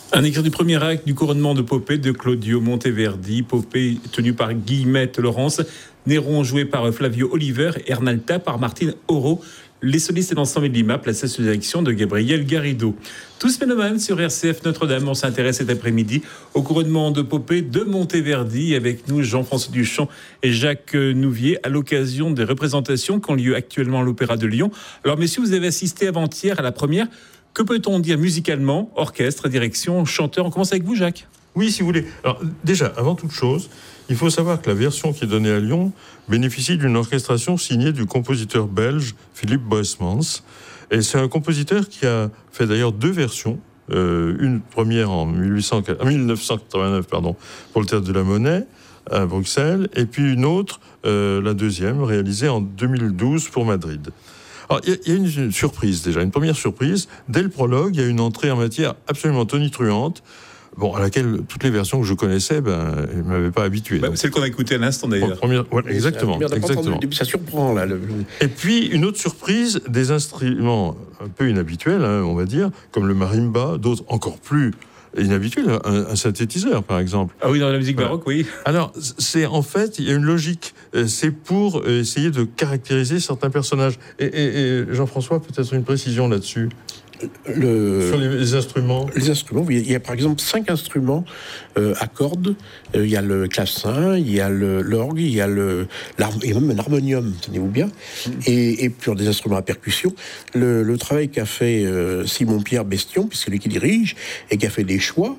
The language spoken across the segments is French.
Un extrait du premier acte du couronnement de Popée de Claudio Monteverdi. Popée tenu par Guillemette Laurence. Néron joué par Flavio Oliver et Ernalta par Martine Oro. Les solistes et l'ensemble de Lima placés sous direction de Gabriel Garrido. Tous mélomanes sur RCF Notre-Dame. On s'intéresse cet après-midi au couronnement de Popée de Monteverdi. Avec nous, Jean-François Duchamp et Jacques Nouvier, à l'occasion des représentations qui ont lieu actuellement à l'Opéra de Lyon. Alors, messieurs, vous avez assisté avant-hier à la première. Que peut-on dire musicalement, orchestre, direction, chanteur? On commence avec vous, Jacques. Oui, si vous voulez. Alors, déjà, avant toute chose, il faut savoir que la version qui est donnée à Lyon bénéficie d'une orchestration signée du compositeur belge Philippe Boesmans. Et c'est un compositeur qui a fait d'ailleurs 2 versions. Une première en 1989 pour le Théâtre de la Monnaie à Bruxelles, et puis une autre, la deuxième, réalisée en 2012 pour Madrid. Alors, il y a une surprise déjà, une première surprise. Dès le prologue, il y a une entrée en matière absolument tonitruante, à laquelle toutes les versions que je connaissais, ne m'avaient pas habitué. Celle qu'on a écoutée à l'instant d'ailleurs. Exactement. Ça surprend là. Et puis une autre surprise, des instruments un peu inhabituels, on va dire, comme le marimba, d'autres encore plus inhabituels, un synthétiseur par exemple. Ah oui, dans la musique baroque, oui. Alors c'est en fait, il y a une logique. C'est pour essayer de caractériser certains personnages. Et Jean-François, peut-être une précision là-dessus. Sur les instruments. Les instruments, oui. Il y a par exemple 5 instruments à cordes. Il y a le clavecin, il y a l'orgue, il y a même un harmonium, tenez-vous bien. Et puis des instruments à percussion. Le travail qu'a fait Simon-Pierre Bestion, puisque c'est lui qui dirige, et qui a fait des choix,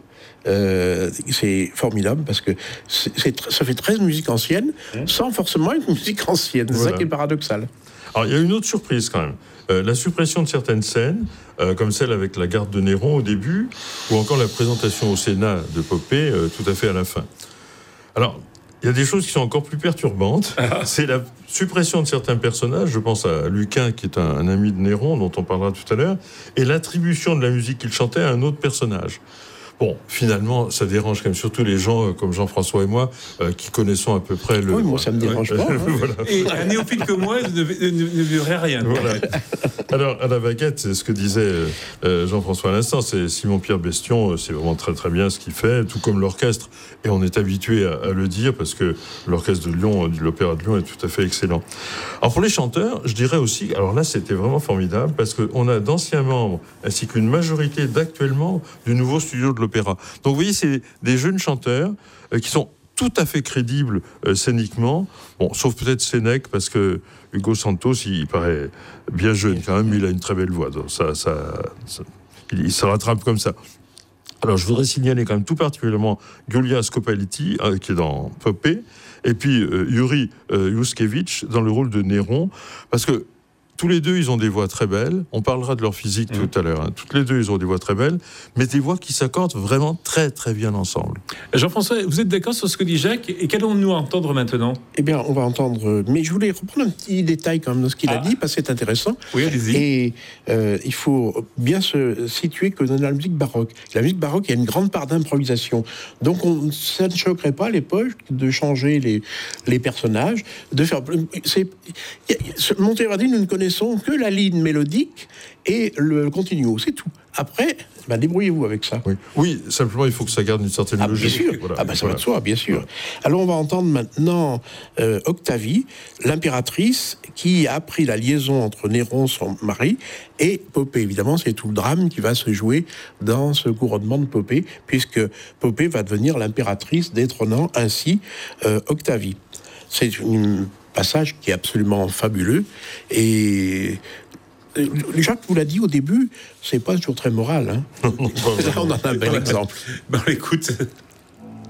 c'est formidable parce que ça fait 13 musiques anciennes sans forcément une musique ancienne. C'est ça qui est paradoxal. Alors il y a une autre surprise quand même. La suppression de certaines scènes, comme celle avec la garde de Néron au début, ou encore la présentation au Sénat de Popée tout à fait à la fin. Alors, il y a des choses qui sont encore plus perturbantes. C'est la suppression de certains personnages. Je pense à Lucain, qui est un ami de Néron, dont on parlera tout à l'heure, et l'attribution de la musique qu'il chantait à un autre personnage. Bon, finalement, ça dérange quand même surtout les gens comme Jean-François et moi qui connaissons à peu près le... Oui, moi, ça ne me dérange pas. Voilà. Et un néophyte comme moi ne verrait rien. Voilà. Alors, à la baguette, c'est ce que disait Jean-François à l'instant, c'est Simon-Pierre Bestion, c'est vraiment très très bien ce qu'il fait, tout comme l'orchestre. Et on est habitué à le dire parce que l'orchestre de Lyon, de l'Opéra de Lyon est tout à fait excellent. Alors, pour les chanteurs, je dirais aussi, alors là, c'était vraiment formidable parce qu'on a d'anciens membres ainsi qu'une majorité d'actuellement du nouveau studio de l'Opéra. Donc vous voyez, c'est des jeunes chanteurs qui sont tout à fait crédibles scéniquement, sauf peut-être Sénèque, parce que Hugo Santos, il paraît bien jeune quand même, mais il a une très belle voix, donc il se rattrape comme ça. Alors je voudrais signaler quand même tout particulièrement Giulia Scopaletti, qui est dans Popée, et puis Yuri Yuskevich dans le rôle de Néron, parce que tous les deux, ils ont des voix très belles. On parlera de leur physique tout à l'heure. Toutes les deux, ils ont des voix très belles, mais des voix qui s'accordent vraiment très, très bien ensemble. Jean-François, vous êtes d'accord sur ce que dit Jacques? Et qu'allons-nous entendre maintenant? Eh bien, on va entendre... Mais je voulais reprendre un petit détail quand même de ce qu'il a dit, parce que c'est intéressant. Oui, allez-y. Et il faut bien se situer que dans la musique baroque. La musique baroque, il y a une grande part d'improvisation. Donc, ça ne choquerait pas à l'époque de changer les personnages, de faire... Monteverdi, nous ne connaissons que la ligne mélodique et le continuo, c'est tout. Après, débrouillez-vous avec ça. Oui, simplement, il faut que ça garde une certaine logique. Bien sûr, ça va de soi, bien sûr. Alors, on va entendre maintenant Octavie, l'impératrice, qui a pris la liaison entre Néron, son mari, et Popée. Évidemment, c'est tout le drame qui va se jouer dans ce couronnement de Popée, puisque Popée va devenir l'impératrice, détrônant ainsi Octavie. C'est un passage qui est absolument fabuleux, et... Jacques vous l'a dit au début, c'est pas toujours très moral. Là, on en a un bel exemple. Écoute...